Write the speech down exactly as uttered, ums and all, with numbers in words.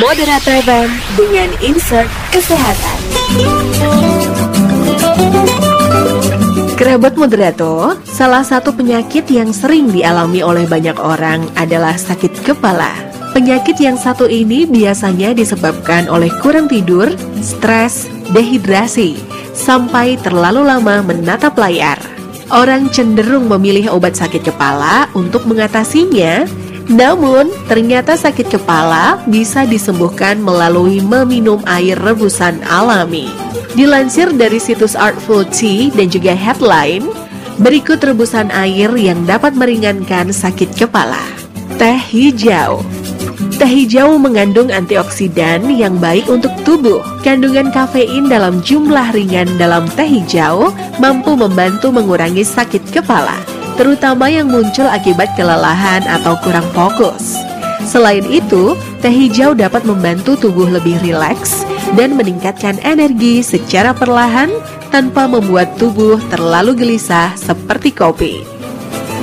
Moderator F M dengan insert kesehatan. Kerabat moderator, salah satu penyakit yang sering dialami oleh banyak orang adalah sakit kepala. Penyakit yang satu ini biasanya disebabkan oleh kurang tidur, stres, dehidrasi, sampai terlalu lama menatap layar. Orang cenderung memilih obat sakit kepala untuk mengatasinya. Namun, ternyata sakit kepala bisa disembuhkan melalui meminum air rebusan alami. Dilansir dari situs Artful Tea dan juga Headline, berikut rebusan air yang dapat meringankan sakit kepala. Teh hijau. Teh hijau mengandung antioksidan yang baik untuk tubuh. Kandungan kafein dalam jumlah ringan dalam teh hijau mampu membantu mengurangi sakit kepala, terutama yang muncul akibat kelelahan atau kurang fokus. Selain itu, teh hijau dapat membantu tubuh lebih rileks dan meningkatkan energi secara perlahan tanpa membuat tubuh terlalu gelisah seperti kopi.